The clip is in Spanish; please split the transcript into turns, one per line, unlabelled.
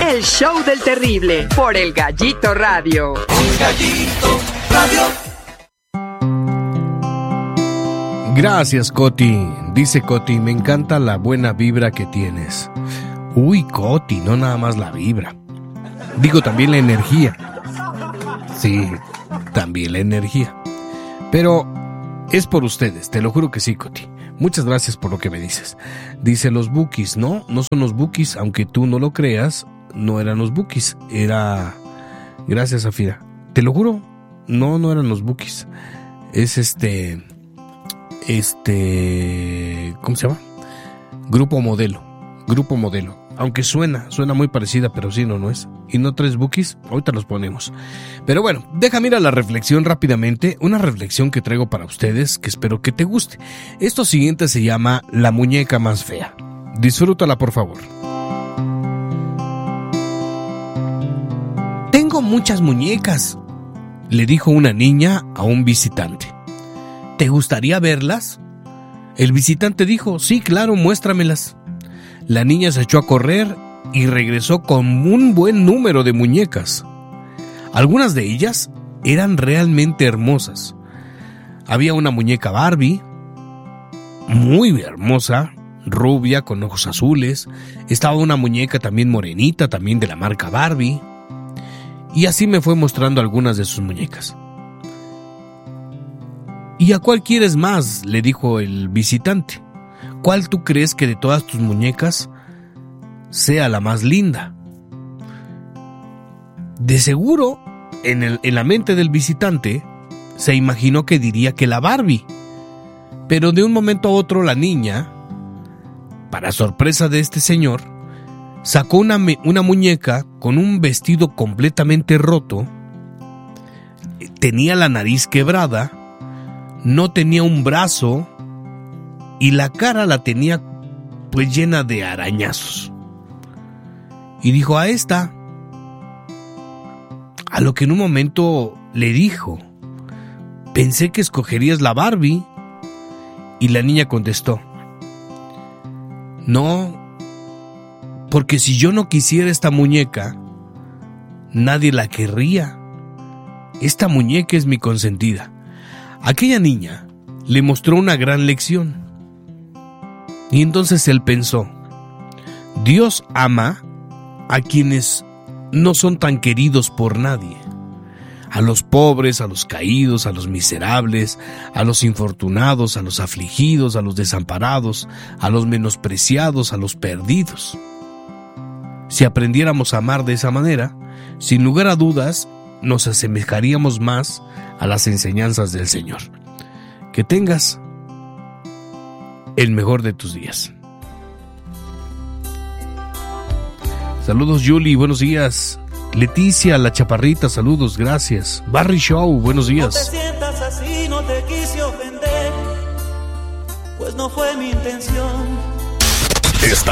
El show del terrible por El Gallito Radio.
El Gallito Radio.
Gracias, Coti. Dice Coti, me encanta la buena vibra que tienes. Uy, Coti, no nada más la vibra. Digo también la energía. Sí, también la energía. Pero es por ustedes, te lo juro que sí, Coti. Muchas gracias por lo que me dices. Dice los Bukis, no son los Bukis, aunque tú no lo creas, no eran los Bukis, era... Gracias, Zafira. Te lo juro, no eran los Bukis. Es ¿cómo se llama? Grupo Modelo. Aunque suena muy parecida, pero sí, no es. Y no 3 Bukis, ahorita los ponemos. Pero bueno, déjame ir a la reflexión rápidamente. Una reflexión que traigo para ustedes, que espero que te guste. Esto siguiente se llama La muñeca más fea. Disfrútala, por favor. Tengo muchas muñecas, le dijo una niña a un visitante. ¿Te gustaría verlas? El visitante dijo, sí, claro, muéstramelas. La niña se echó a correr y regresó con un buen número de muñecas. Algunas de ellas eran realmente hermosas. Había una muñeca Barbie, muy hermosa, rubia, con ojos azules. Estaba una muñeca también morenita, también de la marca Barbie. Y así me fue mostrando algunas de sus muñecas. ¿Y a cuál quieres más?, le dijo el visitante. ¿Cuál tú crees que de todas tus muñecas sea la más linda? De seguro, en la mente del visitante, se imaginó que diría que la Barbie. Pero de un momento a otro la niña, para sorpresa de este señor, sacó una muñeca con un vestido completamente roto, tenía la nariz quebrada, no tenía un brazo y la cara la tenía pues llena de arañazos. Y dijo a esta, a lo que en un momento le dijo, pensé que escogerías la Barbie. Y la niña contestó, no, porque si yo no quisiera esta muñeca, nadie la querría. Esta muñeca es mi consentida. Aquella niña le mostró una gran lección. Y entonces él pensó, Dios ama a quienes no son tan queridos por nadie. A los pobres, a los caídos, a los miserables, a los infortunados, a los afligidos, a los desamparados, a los menospreciados, a los perdidos. Si aprendiéramos a amar de esa manera, sin lugar a dudas, nos asemejaríamos más a las enseñanzas del Señor. Que tengas el mejor de tus días. Saludos, Julie, buenos días. Leticia, la chaparrita, saludos, gracias. Barry Show, buenos días.
No te sientas así, no te quise ofender, pues no fue mi intención.
Estás